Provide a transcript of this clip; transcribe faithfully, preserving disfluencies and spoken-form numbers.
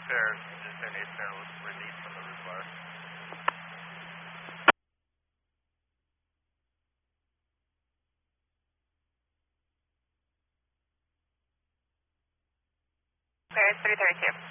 Fair, just an eight fair was released from the roof bar. Fair is three thirty-two.